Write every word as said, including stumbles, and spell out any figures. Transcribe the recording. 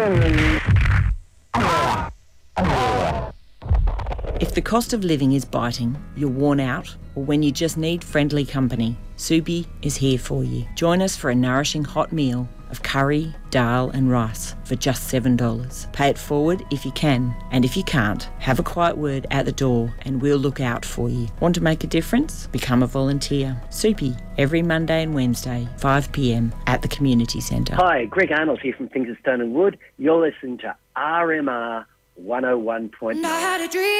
If the cost of living is biting, you're worn out, or when you just need friendly company, Soupy is here for you. Join us for a nourishing hot meal of curry, dal and rice for just seven dollars. Pay it forward if you can, and if you can't, have a quiet word at the door and we'll look out for you. Want to make a difference? Become a volunteer. Soupy, every Monday and Wednesday, five p m at the Community Centre. Hi, Greg Arnold here from Things of Stone and Wood. You're listening to R M R one oh one point nine.